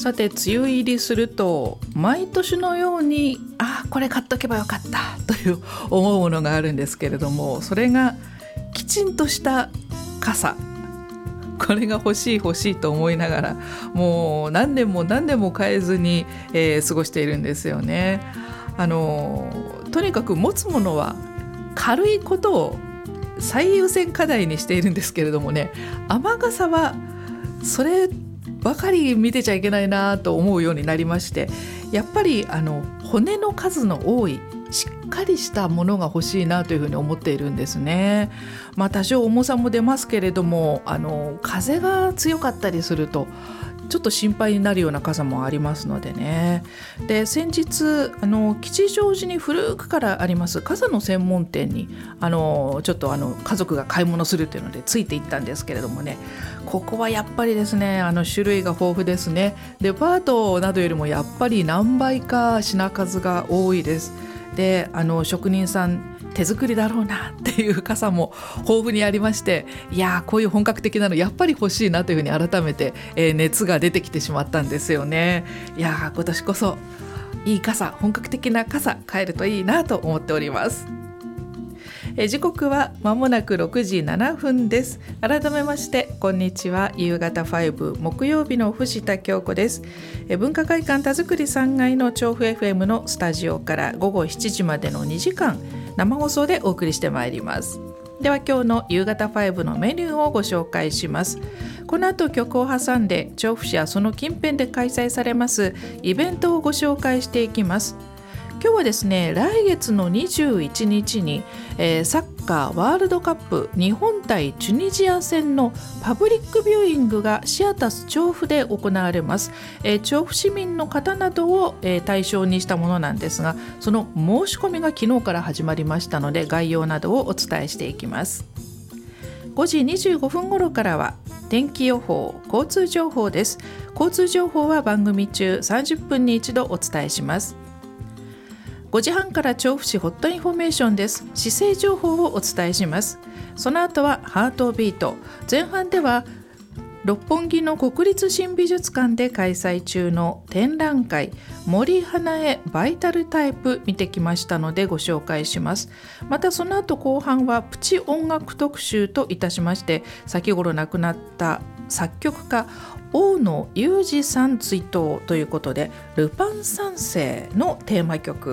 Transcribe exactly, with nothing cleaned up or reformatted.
さて梅雨入りすると毎年のようにあこれ買っとけばよかったという思うものがあるんですけれども、それがきちんとした傘、これが欲しい欲しいと思いながらもう何年も何年も買えずに、えー、過ごしているんですよね。あのとにかく持つものは軽いことを最優先課題にしているんですけれどもね、雨傘はそればかり見てちゃいけないなと思うようになりまして、やっぱりあの骨の数の多いしっかりしたものが欲しいなというふうに思っているんですね。まあ多少重さも出ますけれども、あの風が強かったりするとちょっと心配になるような傘もありますのでね。で先日あの吉祥寺に古くからあります傘の専門店にあのちょっとあの家族が買い物するというのでついていったんですけれどもね、ここはやっぱりですね、あの種類が豊富ですね。デパートなどよりもやっぱり何倍か品数が多いです。であの職人さん手作りだろうなっていう傘も豊富にありまして、いやこういう本格的なのやっぱり欲しいなというふうに改めて、えー、熱が出てきてしまったんですよね。いや今年こそいい傘、本格的な傘買えるといいなと思っております。え時刻はまもなくろくじななふんです。改めましてこんにちは。夕方ご木曜日の藤田京子です。え文化会館田作りさんがいの調布 エフエム のスタジオからごごしちじまでのにじかん生放送でお送りしてまいります。では今日の夕方ごのメニューをご紹介します。この後曲を挟んで調布市やその近辺で開催されますイベントをご紹介していきます。今日はですね、来月のにじゅういちにちに、えー、サッカーワールドカップ日本対チュニジア戦のパブリックビューイングがシアタス調布で行われます。えー、調布市民の方などを、えー、対象にしたものなんですが、その申し込みが昨日から始まりましたので概要などをお伝えしていきます。ごじにじゅうごふん頃からは天気予報、交通情報です。交通情報は番組中さんじゅっぷんに一度お伝えします。ごじはんから調布市ホットインフォメーションです。市政情報をお伝えします。その後はハートビート。前半では六本木の国立新美術館で開催中の展覧会森花絵バイタルタイプ見てきましたのでご紹介します。またその後後半はプチ音楽特集といたしまして、先頃亡くなった作曲家大野雄二さん追悼ということでルパン三世のテーマ曲